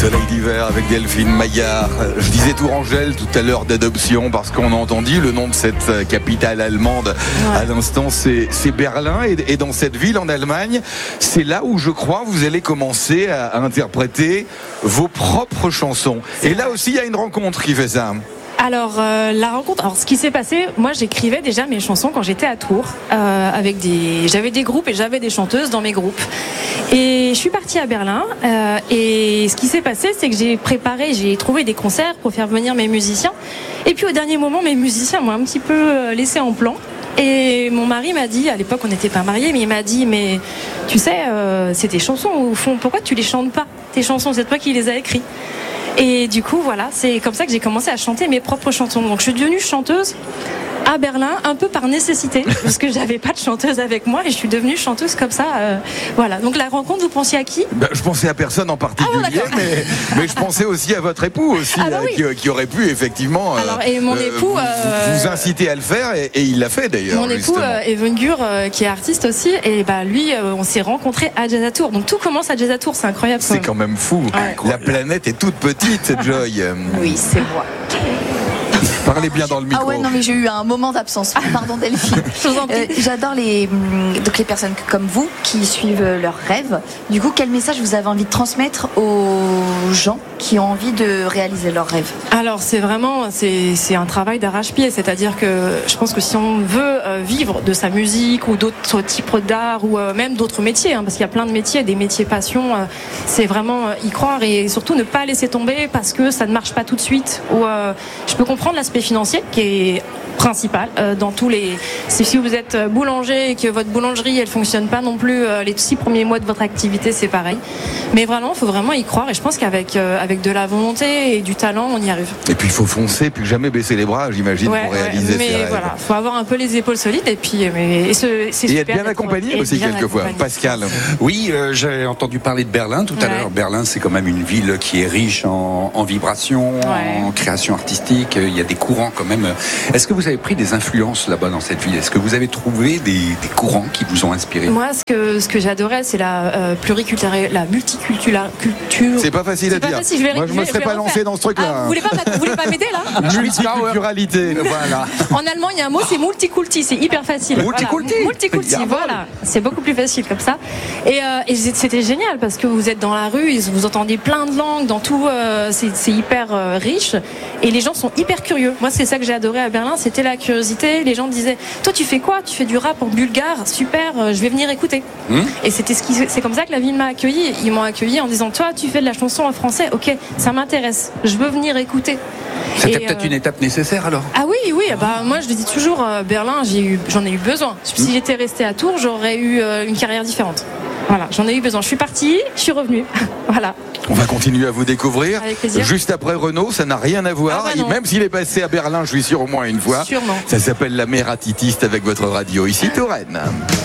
Soleil d'hiver avec Delphine Maillard. Je disais Tourangelle tout à l'heure d'adoption parce qu'on a entendu le nom de cette capitale allemande. À l'instant, c'est Berlin. Et dans cette ville en Allemagne, c'est là où je crois vous allez commencer à interpréter vos propres chansons. Et là aussi, il y a une rencontre qui fait ça. Alors la rencontre, ce qui s'est passé, moi j'écrivais déjà mes chansons quand j'étais à Tours, j'avais des groupes et j'avais des chanteuses dans mes groupes. Et je suis partie à Berlin et ce qui s'est passé, c'est que j'ai trouvé des concerts pour faire venir mes musiciens. Et puis au dernier moment, mes musiciens m'ont un petit peu laissé en plan. Et mon mari m'a dit, à l'époque on n'était pas mariés, mais il m'a dit, mais tu sais, c'est tes chansons au fond, pourquoi tu les chantes pas? Tes chansons, c'est toi qui les as écrites. Et du coup, voilà, c'est comme ça que j'ai commencé à chanter mes propres chansons. Donc je suis devenue chanteuse à Berlin, un peu par nécessité, parce que j'avais pas de chanteuse avec moi et je suis devenue chanteuse comme ça. Voilà. Donc la rencontre, vous pensiez à qui ? Je pensais à personne en particulier, mais je pensais aussi à votre époux aussi, qui aurait pu effectivement et mon époux, vous inciter à le faire et il l'a fait d'ailleurs. Mon époux, Even Gur, qui est artiste aussi, et lui, on s'est rencontrés à Jazz à Tours. Donc tout commence à Jazz à Tours, c'est incroyable. C'est quand même fou. Ouais. La planète est toute petite, Joy. Oui, c'est moi. Parlez bien dans le micro. Ah ouais, non, mais j'ai eu un moment d'absence. Pardon, Delphine. J'adore les personnes comme vous qui suivent leurs rêves. Du coup, quel message vous avez envie de transmettre aux gens qui ont envie de réaliser leurs rêves ? Alors, c'est un travail d'arrache-pied. C'est-à-dire que je pense que si on veut vivre de sa musique ou d'autres types d'art ou même d'autres métiers, parce qu'il y a plein de métiers, des métiers passion, c'est vraiment y croire et surtout ne pas laisser tomber parce que ça ne marche pas tout de suite. Ou je peux comprendre l'aspect financier qui est principal dans tous les. Si vous êtes boulanger et que votre boulangerie elle fonctionne pas non plus les 6 premiers mois de votre activité, c'est pareil. Mais vraiment, il faut vraiment y croire et je pense qu'avec de la volonté et du talent, on y arrive. Et puis il faut foncer, puis jamais baisser les bras, j'imagine, pour réaliser ses rêves. Mais voilà, faut avoir un peu les épaules solides et puis c'est super. Et être bien accompagné aussi quelquefois. Pascal. Oui, j'ai entendu parler de Berlin tout à l'heure. Berlin, c'est quand même une ville qui est riche en vibrations, en création artistique. Il y a des courants quand même. Est-ce que vous avez pris des influences là-bas dans cette ville ? Est-ce que vous avez trouvé des courants qui vous ont inspiré ? Moi, ce que j'adorais, c'est la pluriculturalité, la multiculture. C'est pas facile à dire. Moi, je me serais pas lancé dans ce truc-là. Vous voulez pas m'aider là ? Multiculturalité. Voilà. En allemand, il y a un mot, c'est multiculti. C'est hyper facile. Multiculti. Multiculti. Voilà. C'est beaucoup plus facile comme ça. Et c'était génial parce que vous êtes dans la rue, vous entendez plein de langues dans tout. C'est hyper riche et les gens sont hyper curieux. Moi, c'est ça que j'ai adoré à Berlin, c'était la curiosité. Les gens disaient, toi, tu fais quoi ? Tu fais du rap en bulgare, super. Je vais venir écouter. Et c'est comme ça que la ville m'a accueilli. Ils m'ont accueilli en disant, toi, tu fais de la chanson en français, ok, ça m'intéresse. Je veux venir écouter. C'était peut-être une étape nécessaire alors ? Ah oui, moi je le dis toujours, Berlin, j'en ai eu besoin. Si j'étais restée à Tours, j'aurais eu une carrière différente. Voilà, j'en ai eu besoin. Je suis partie, je suis revenue. Voilà. On va continuer à vous découvrir. Avec plaisir. Juste après Renaud, ça n'a rien à voir. Même s'il est passé à Berlin, je suis sûr au moins une fois. Sûrement. Ça s'appelle La Mératitiste avec votre radio ici, Touraine.